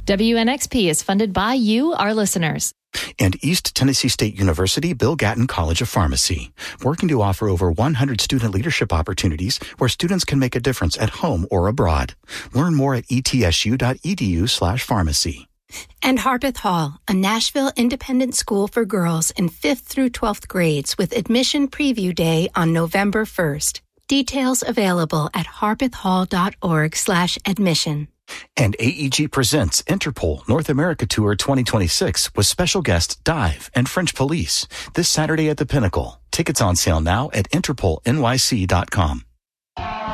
WNXP is funded by you, our listeners. And East Tennessee State University Bill Gatton College of Pharmacy, working to offer over 100 student leadership opportunities where students can make a difference at home or abroad. Learn more at etsu.edu/pharmacy. And Harpeth Hall, a Nashville independent school for girls in 5th through 12th grades with admission preview day on November 1st. Details available at harpethhall.org/admission. And AEG presents Interpol North America Tour 2026 with special guests Dive and French Police this Saturday at the Pinnacle. Tickets on sale now at interpolnyc.com.